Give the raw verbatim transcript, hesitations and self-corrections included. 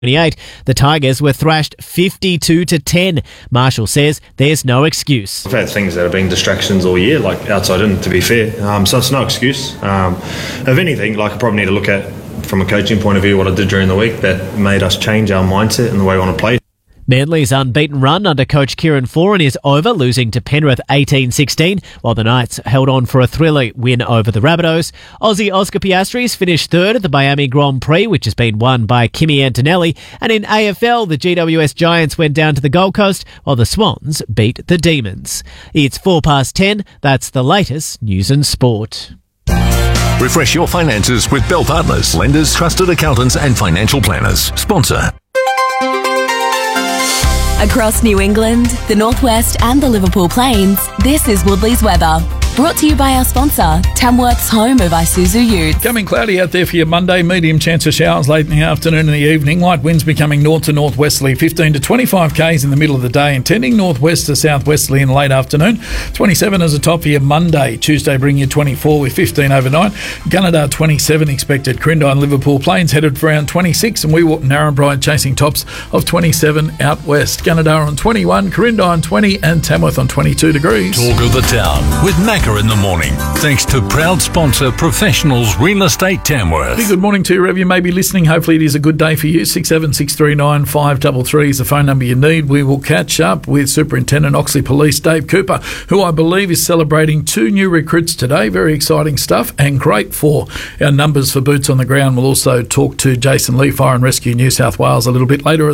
twenty-eight, the Tigers were thrashed fifty-two to ten. Marshall says there's no excuse. I've had things that have been distractions all year, like outside in, to be fair. Um, so it's no excuse. Um, if anything, like I probably need to look at, from a coaching point of view, what I did during the week that made us change our mindset and the way we want to play. Manly's unbeaten run under coach Kieran Foran is over, losing to Penrith eighteen sixteen, while the Knights held on for a thriller win over the Rabbitohs. Aussie Oscar Piastris finished third at the Miami Grand Prix, which has been won by Kimi Antonelli. And in A F L, the G W S Giants went down to the Gold Coast, while the Swans beat the Demons. It's four past ten. That's the latest news and sport. Refresh your finances with Bell Partners, lenders, trusted accountants and financial planners. Sponsor. Across New England, the Northwest and the Liverpool Plains, this is Woodley's weather. Brought to you by our sponsor, Tamworth's home of Isuzu Utes. Coming cloudy out there for your Monday. Medium chance of showers late in the afternoon and the evening. Light winds becoming north to northwesterly, fifteen to twenty-five k's in the middle of the day, and tending northwest to southwesterly in the late afternoon. twenty-seven as a top for your Monday. Tuesday bring you twenty-four with fifteen overnight. Gunnedah twenty-seven expected. Crindine and Liverpool Plains headed for around twenty-six, and Wewart and Narrabri chasing tops of twenty-seven out west. Gunnedah on twenty-one, Crindine twenty, and Tamworth on twenty-two degrees. Talk of the town with Mac in the morning, thanks to proud sponsor Professionals Real Estate Tamworth. Good morning to you, wherever you may be listening. Hopefully it is a good day for you. six seven six three nine five three three is the phone number you need. We will catch up with Superintendent Oxley Police Dave Cooper, who I believe is celebrating two new recruits today. Very exciting stuff and great for our numbers for boots on the ground. We'll also talk to Jason Lee, Fire and Rescue New South Wales, a little bit later.